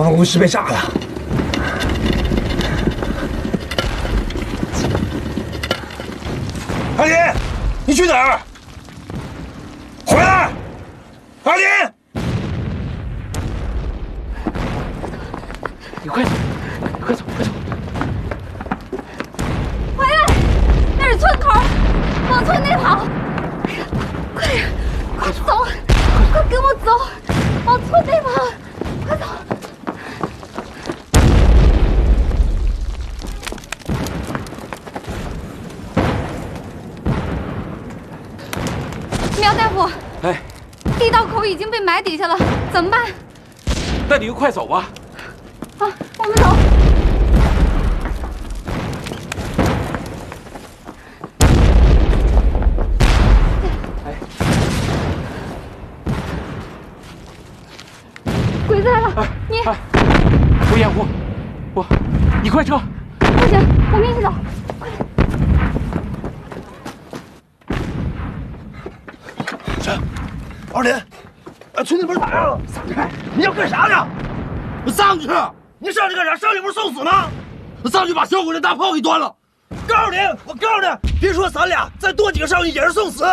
办公室被炸了。阿林，你去哪儿？回来！阿林， 你快走，快走，快走！ 回来，那是村口，往村内跑！哎呀，快点，快走，快跟我走，往村内跑，快走！苗大夫， 哎， 地道口已经被埋底下了，怎么办？ 那你就快走吧。 啊，我们走。 哎， 鬼子来了，你不掩护，你快撤！ 不行，我们一起走，快点！ 二林，村那边打仗了，你要干啥呢？ 我上去！ 你上去干啥？上去不是送死吗？ 我上去把小鬼的大炮给端了。 告诉你，我告诉你，别说咱俩，再多几个上去也是送死。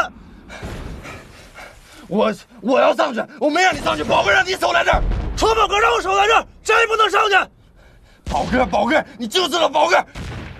我要上去，我没让你上去，宝哥让你守在这儿。 楚宝哥让我守在这儿，谁也不能上去。 宝哥，你就知道宝哥。